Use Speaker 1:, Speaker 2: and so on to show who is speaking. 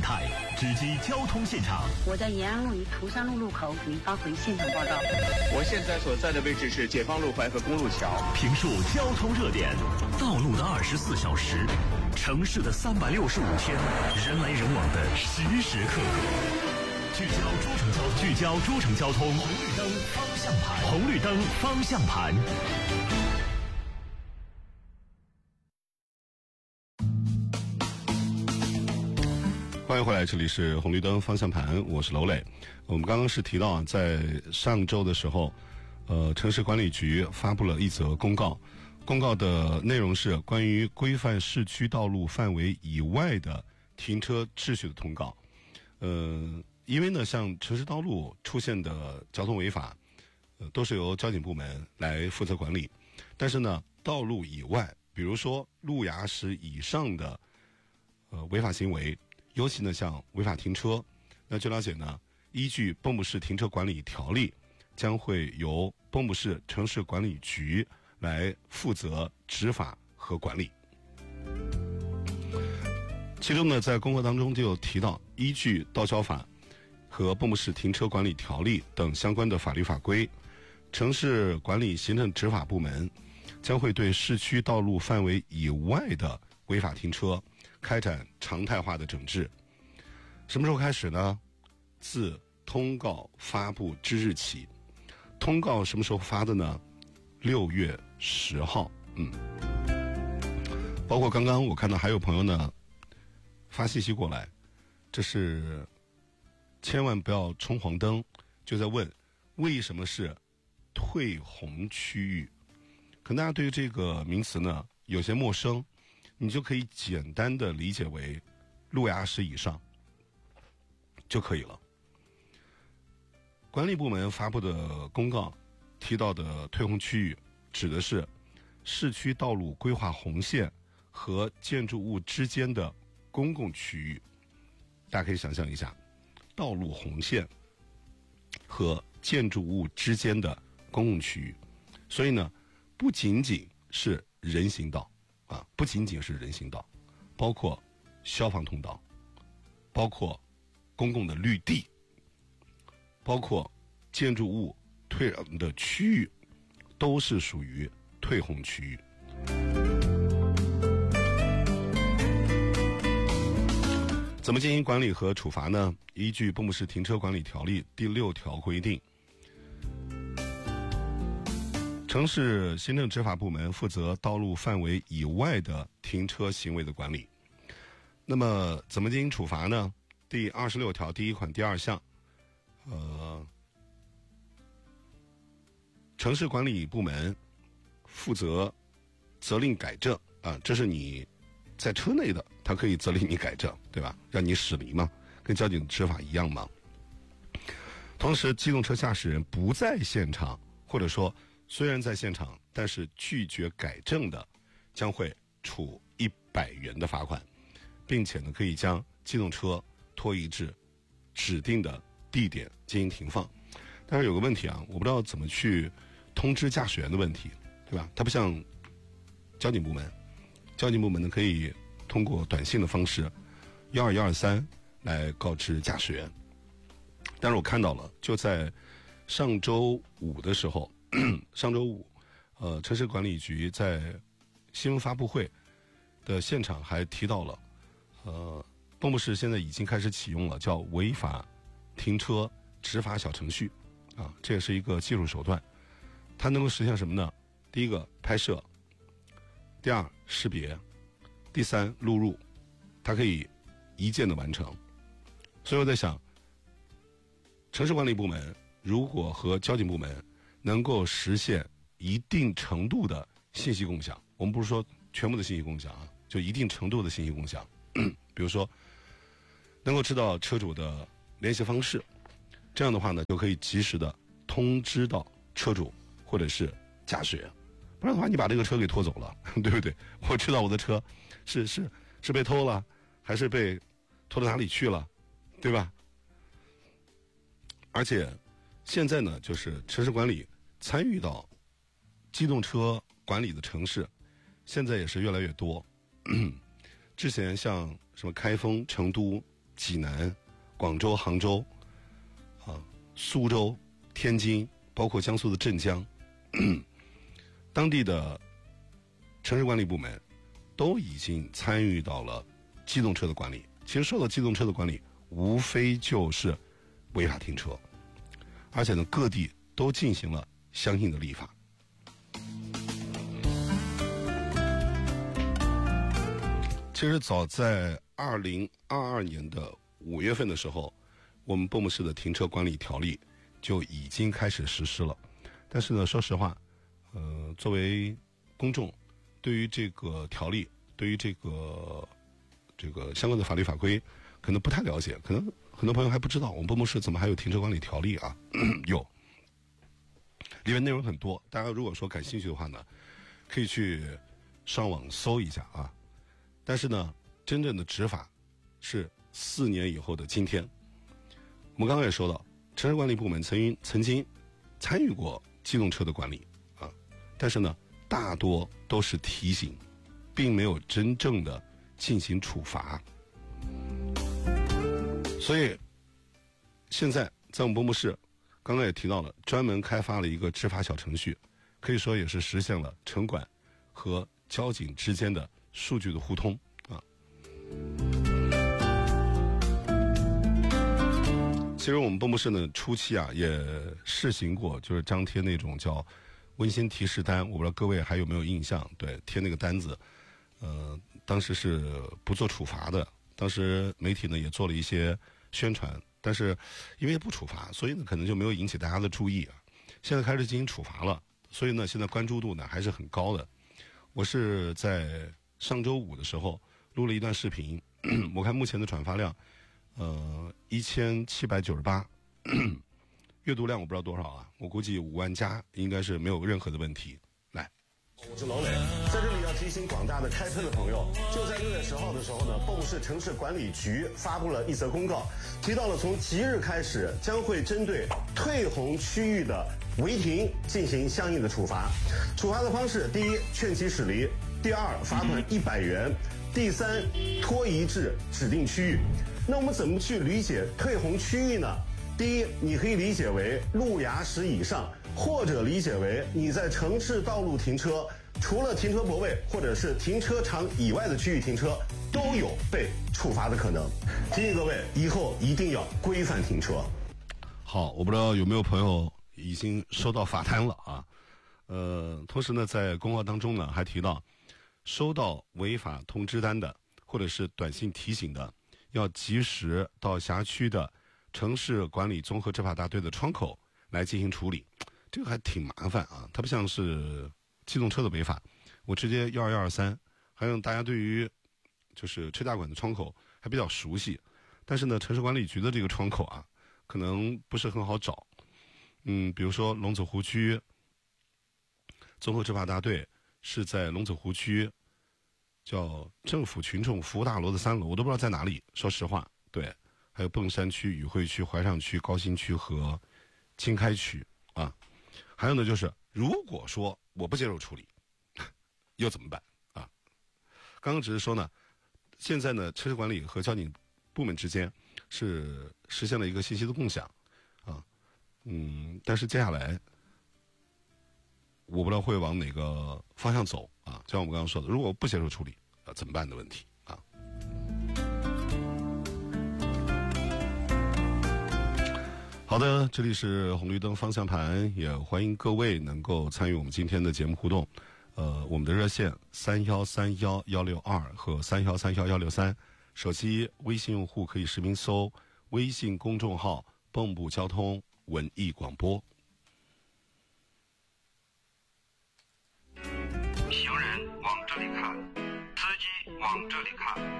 Speaker 1: 态，直击交通现场。
Speaker 2: 我在延安路与蒲山路路口给您发回现场报道。
Speaker 3: 我现在所在的位置是解放路淮河公路桥。
Speaker 1: 评述交通热点，道路的24小时，城市的365天，人来人往的时时刻刻。聚焦诸城交通，红绿灯方向盘。
Speaker 4: 欢迎回来，这里是红绿灯方向盘，我是娄磊。我们刚刚是提到啊，在上周的时候，城市管理局发布了一则公告，公告的内容是关于规范市区道路范围以外的停车秩序的通告。因为呢，像城市道路出现的交通违法，都是由交警部门来负责管理。但是呢，道路以外，比如说路牙驶以上的违法行为，尤其呢像违法停车，那据了解呢，依据蚌埠市停车管理条例，将会由蚌埠市城市管理局来负责执法和管理。其中呢，在公告当中就有提到，依据道交法和蚌埠市停车管理条例等相关的法律法规，城市管理行政执法部门将会对市区道路范围以外的违法停车开展常态化的整治。什么时候开始呢？自通告发布之日起。通告什么时候发的呢？6月10号。包括刚刚我看到还有朋友呢发信息过来，这是千万不要冲黄灯，就在问为什么是退红区域。可能大家对于这个名词呢有些陌生，你就可以简单的理解为路牙驶以上就可以了。管理部门发布的公告提到的退红区域，指的是市区道路规划红线和建筑物之间的公共区域。大家可以想象一下，道路红线和建筑物之间的公共区域，所以呢，不仅仅是人行道啊，不仅仅是人行道，包括消防通道，包括公共的绿地，包括建筑物退让的区域，都是属于退红区域。怎么进行管理和处罚呢？依据蚌埠市停车管理条例第6条规定，城市行政执法部门负责道路范围以外的停车行为的管理。那么怎么进行处罚呢？第26条第1款第2项，城市管理部门负责责令改正啊，这是你在车内的，他可以责令你改正，对吧？让你驶离嘛，跟交警执法一样嘛。同时，机动车驾驶人不在现场，或者说虽然在现场，但是拒绝改正的，将会处100元的罚款，并且呢，可以将机动车拖移至指定的地点进行停放。但是有个问题啊，我不知道怎么去通知驾驶员的问题，对吧？它不像交警部门，交警部门呢可以通过短信的方式12123来告知驾驶员。但是我看到了，就在上周五的时候，上周五，城市管理局在新闻发布会的现场还提到了，蚌埠市现在已经开始启用了叫违法停车执法小程序，啊，这也是一个技术手段。它能够实现什么呢？第一个，拍摄；第二，识别；第三，录入，它可以一键的完成。所以我在想，城市管理部门如果和交警部门能够实现一定程度的信息共享，我们不是说全部的信息共享啊，就一定程度的信息共享，比如说能够知道车主的联系方式，这样的话呢，就可以及时的通知到车主或者是驾驶员。不然的话，你把这个车给拖走了，对不对？我知道我的车是被偷了，还是被拖到哪里去了，对吧？而且现在呢，就是城市管理参与到机动车管理的城市，现在也是越来越多。之前像什么开封、成都、 济南、广州、杭州、苏州、天津，包括江苏的镇江，当地的城市管理部门都已经参与到了机动车的管理。其实说到机动车的管理，无非就是违法停车，而且呢，各地都进行了相应的立法。其实早在2022年的5月份的时候，我们蚌埠市的停车管理条例就已经开始实施了。但是呢，说实话，作为公众，对于这个条例，对于这个相关的法律法规，可能不太了解，可能很多朋友还不知道我们蚌埠市怎么还有停车管理条例啊？有，里面内容很多。大家如果说感兴趣的话呢，可以去上网搜一下啊。但是呢，真正的执法是4年以后的今天。我们刚刚也说到，城市管理部门曾经参与过机动车的管理啊，但是呢，大多都是提醒，并没有真正的进行处罚。所以现在在我们蚌埠市，刚刚也提到了，专门开发了一个执法小程序，可以说也是实现了城管和交警之间的数据的互通啊。其实我们蚌埠市呢初期啊也试行过，就是张贴那种叫温馨提示单，我不知道各位还有没有印象？对，贴那个单子，当时是不做处罚的，当时媒体呢也做了一些宣传，但是因为不处罚，所以呢可能就没有引起大家的注意啊。现在开始进行处罚了，所以呢现在关注度呢还是很高的。我是在上周5的时候录了一段视频，我看目前的转发量1798，阅读量我不知道多少啊，我估计5万加应该是没有任何的问题。来，
Speaker 5: 我是龙磊，在这里要提醒广大的开车的朋友，就在6月10号的时候呢，蚌埠市城市管理局发布了一则公告，提到了从即日开始将会针对退红区域的违停进行相应的处罚。处罚的方式，第一，劝其驶离；第二，罚款100元；第三，拖移至指定区域。那我们怎么去理解退红区域呢？第一，你可以理解为路牙10以上，或者理解为你在城市道路停车，除了停车泊位或者是停车场以外的区域停车，都有被处罚的可能。提醒各位，以后一定要规范停车。
Speaker 4: 好，我不知道有没有朋友已经收到罚单了啊？同时呢，在公告当中呢，还提到，收到违法通知单的或者是短信提醒的，要及时到辖区的城市管理综合执法大队的窗口来进行处理。这个还挺麻烦啊，它不像是机动车的违法，我直接12123，还有大家对于就是车架馆的窗口还比较熟悉，但是呢，城市管理局的这个窗口啊，可能不是很好找。比如说龙子湖区综合执法大队是在龙子湖区叫政府群众服务大楼的3楼，我都不知道在哪里，说实话。对，还有砀山区、宇惠区、淮上区、高新区和经开区啊。还有呢，就是如果说我不接受处理，又怎么办啊？刚刚只是说呢，现在呢，城市管理和交警部门之间是实现了一个信息的共享啊。但是接下来我不知道会往哪个方向走啊。就像我们刚刚说的，如果不接受处理，怎么办的问题啊。好的，这里是红绿灯方向盘，也欢迎各位能够参与我们今天的节目互动。我们的热线31311162和31311163，手机微信用户可以实名搜微信公众号蚌埠交通文艺广播。
Speaker 6: 行人往这里看，司机往这里看，